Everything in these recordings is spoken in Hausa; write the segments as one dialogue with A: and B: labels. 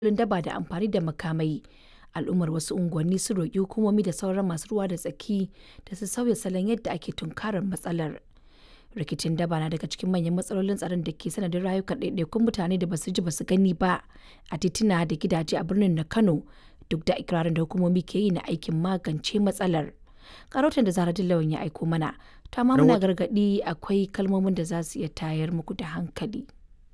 A: daba da amfani da makamai. Al'ummar wasu unguwanni sun roƙi hukumomi da sauran masu ruwa da tsaki da su sauya salon yadda ake tunkarar matsalar. Rikicin daba na daga cikin manyan matsalolin tsaron da ke sanadin rayukan ɗaiɗaikun mutane da basu ji basu gani ba a tituna da gidaje a birnin na Kano, duk da ikirarin da hukumomi ke yi na aikin magance matsalar. Karotan da Zahra Lawan ya aiko mana, ta ma muna gargaɗi akwai kalmomin da za su iya tayar muku da hankali.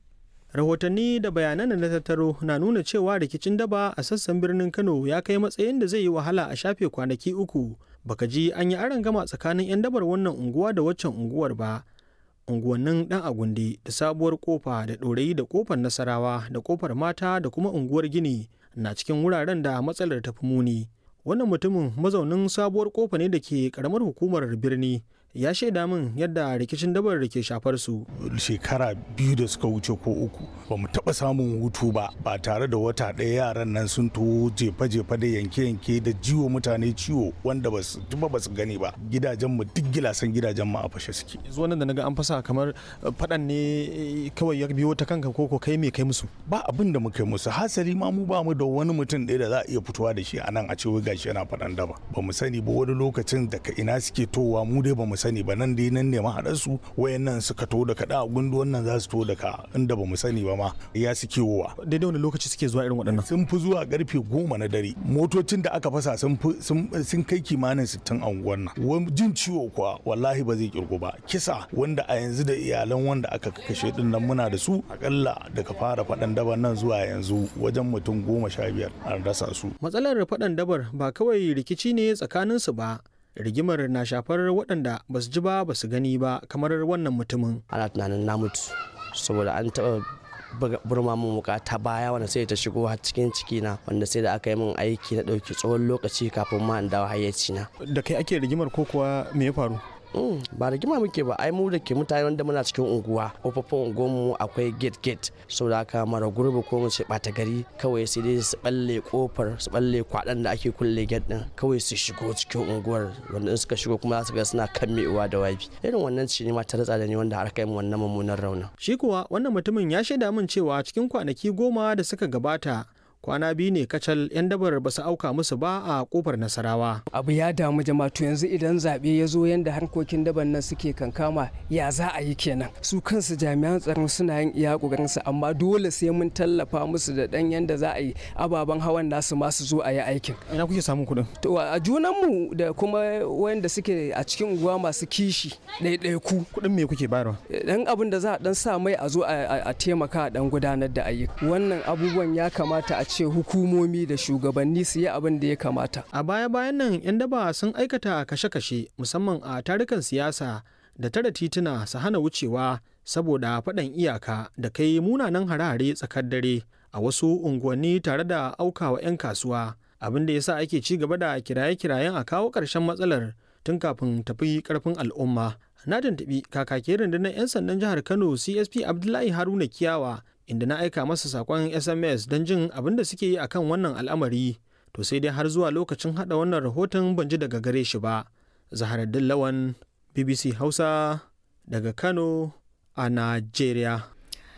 B: Rahotanni da bayanan da na tattaro na nuna cewa rikicin daba a sassan birnin Kano ya kai matsayin da zai yi wahala a shafe kwanaki uku baka ji an yi arangama tsakanin 'yan dabar wannan unguwa da waccan unguwar ba. Unguwannin Dan Agundi da Sabuwar Kofa da Ɗorayi da Kofar Nasarawa da Kofar Mata da kuma unguwar Gini na cikin wuraren da matsalar ta fi muni. Wannan mutumin mazaunin Sabuwar Kofa ne da ke karamar hukumar birni. Ya shaida min yadda rikicin dabar da ke shafar su.
C: Shekara 2 da suka wuce ko 3 ba mu taɓa samun hutu ba tare da wata ɗaya yaran nan sun to jefa-jefa da yanke-yanke da jiwo mutane ciwo wanda ba su gani ba. Gidajen mu duk gilasan gidajen mu a fashe suke.
B: Zuwa nan da naga an fasa kamar faɗan ne kawai ya biyo ta kanka ko kai me kai musu?
C: Ba abin da muka yi musu, hasali ma mu ba mu da wani mutum ɗaya da za a iya fitowa da shi a nan a ce wai gashi yana faɗan daba. Ba mu sani ba wani lokacin daga ina suke towa mu dai ba mu sani ba, nan dai nan ne mahaɗarsu wayannan suka to da kaɗa a gundu wannan za su to da ka inda ba mu sani ba ma ya suke wowa.
B: Daidai wani lokaci suke zuwa irin waɗannan?
C: Sun fi zuwa karfe 10 na dare. Motocin da aka fasa sun kai kimanin 60 a unguwar nan. Jin ciwo kuwa wallahi ba zai kirgu ba. Kisa wanda a yanzu da iyalan wanda aka kashe din nan muna da su akalla daga fara faɗan dabar nan zuwa yanzu wajen mutum 15 an rasa su.
B: Matsalar faɗan dabar ba kawai rikici ne tsakaninsu ba. Rigimar na shafar waɗanda ba su ji ba ba su gani ba kamar wannan mutumin.
D: Ana tunanin na mutu saboda an taɓa burma min wuka ta baya wanda sai ta shigo har cikin cikina, wanda sai da aka yi min aiki na ɗauki tsawon lokaci kafin ma in dawo hayyacina.
B: Da kai ake rigimar ko kuwa me ya faru?
D: Ba rigima muke ba, ai mu da ke mutane wanda muna cikin unguwa, kofofin unguwarmu akwai gate saboda haka mara gurbi ko mu ce ɓata gari kawai sai dai su balle kofar su balle kwaɗan da ake kulle gate din kawai su shigo cikin unguwar, wanda in suka shigo kuma za su ga suna kammewa da wabi. Irin wannan ce ne ma ta ratsa da ni wanda har kai mu wannan mummunan raunin.
B: Shi kuwa wannan mutumin ya shaida min cewa cikin kwanaki 10 da suka gabata kwana 2 ne kacal 'yan dabar ba su auka musu ba a kofar Nasarawa.
E: Abu ya damu jama'a, to yanzu idan zaɓe ya zo yanda harkokin daban nan suke kankama ya za a yi kenan. Su kansu jami'an tsaron suna yin iya ƙoƙarinsu, amma dole sai mun tallafa musu da ɗan yanda za a yi ababen hawan nasu masu zo a yi aikin.
B: Ina kuke samun kuɗin?
E: To a junanmu da kuma wanda suke a cikin unguwa masu kishi ɗaiɗaiku.
B: Kuɗin me kuke bayarwa?
E: Dan abin da za a dan sa mai a zo a taimaka a dan gudanar da ayyuka. Wannan abubuwan ya kamata a ce hukumomi da shugabanni su yi abin da ya kamata.
B: A baya-bayan nan 'yan daba sun aikata kashe-kashe musamman a tarukan siyasa da tare tituna su hana wucewa saboda faɗan iyaka da kai munanan hare-hare tsakar dare a wasu unguwanni tare da aukawa 'yan kasuwa, abin da yasa ake ci gaba da kiraye-kirayen a kawo ƙarshen matsalar tun kafin tafi ƙarfin al'umma. Na tuntuɓi kakakin rundunar 'yan sandan jihar Kano CSP Abdullahi Haruna Kiyawa inda na aika masa sakon SMS don jin abin da suke yi akan wannan al'amari, to sai dai har zuwa lokacin hada wannan rahoton ban ji daga gare shi ba. Zaharaddin Lawan, BBC Hausa daga Kano a Najeriya.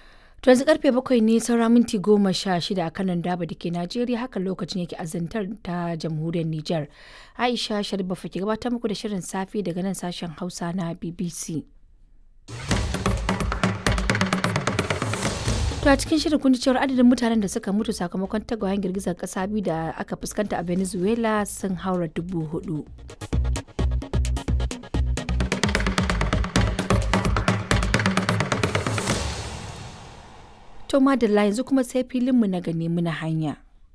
A: To yanzu karfe 7 ne saura minti 16 a kanan daba da ke Najeriya, haka lokacin yake azantar ta jamhuriyar Nijar. Aisha Sharbafa ke gabatar muku da shirin safe daga nan sashen Hausa na BBC. To a cikin shirin kun ji cewar adadin mutanen da suka mutu sakamakon tagwayen girgizar kasa biyu da aka fuskanta a Venezuela sun haura 4,000. To madalla yanzu kuma sai filinmu na gane muna hanya.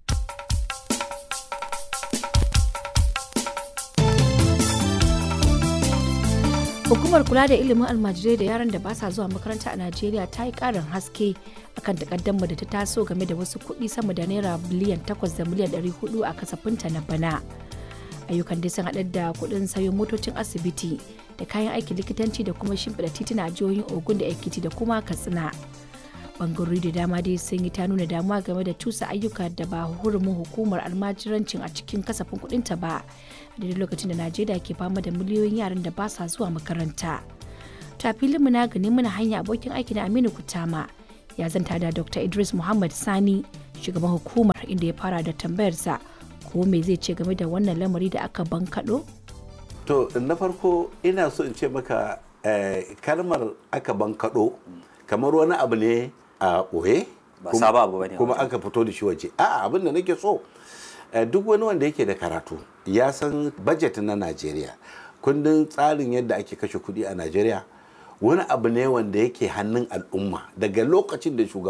A: Hukumar kula da ilimin almajirai da yaran da ba sa zuwa makaranta a Najeriya ta yi ƙarin haske akan takaddamar da ta taso game da wasu kuɗi sama da naira biliyan 8 da miliyan 400 a kasafinta na bana. Ayyukan dai sun haɗar da kuɗin sayo motocin asibiti da kayan aikin likitanci da kuma shimfiɗa titina a jihohin Ogun da Ekiti da kuma Katsina. Bangarori da dama dai sun yi ta nuna damuwa game da tusa ayyuka da ba hurumin hukumar almajirancin a cikin kasafin kuɗinta ba. A daidai lokacin da Najeriya ke fama da miliyoyin yaran da ba sa zuwa makaranta. Ta filinmu na gani muna hanya abokin aiki na Aminu Kutama ya zanta da Dr. Idris Muhammad Sani, shugaban hukumar, inda ya fara da tambayarsa ko me zai ce game da wannan lamari da aka bankaɗo?
F: To na farko ina so in ce maka kalmar aka bankaɗo kamar wani abu ne a ɓoye kuma aka fito da shi waje. A'a, abin da nake so duk wani wanda yake da karatu ya san budget na Najeriya, kundin tsarin yadda ake kashe kuɗi a Najeriya wani abu ne wanda yake hannun al'umma daga lokacin da